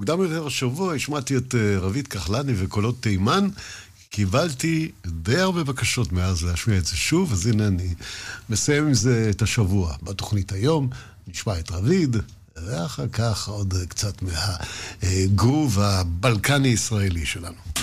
מוקדם יותר השבוע השמעתי את רבית כחלני וקולות תימן, קיבלתי די הרבה בקשות מאז להשמיע את זה שוב, אז הנה אני מסיים עם זה את השבוע. בתוכנית היום נשמע את רביד, ואחר כך עוד קצת מהגרוב הבלקני-ישראלי שלנו.